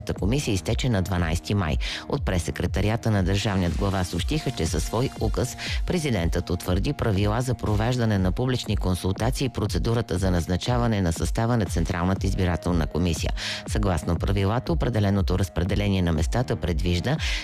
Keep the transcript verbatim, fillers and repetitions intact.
комисия изтече на дванайсети май. От прес-секретарията на държавният глава съобщиха, че със свой указ президентът утвърди правила за провеждане на публични консултации и процедурата за назначаване на състава на Централната избирателна комисия. Съгласно правилата, определеното разпределение на местата предвижда